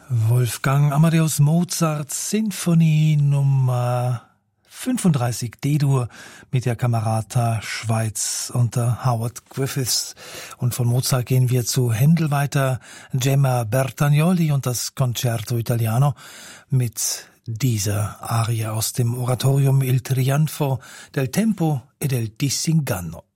Wolfgang Amadeus Mozart Sinfonie Nummer 35 D-Dur mit der Camerata Schweiz unter Howard Griffiths. Und von Mozart gehen wir zu Händel weiter. Gemma Bertagnolli und das Concerto Italiano mit dieser Arie aus dem Oratorium Il Triunfo del Tempo e del Disinganno.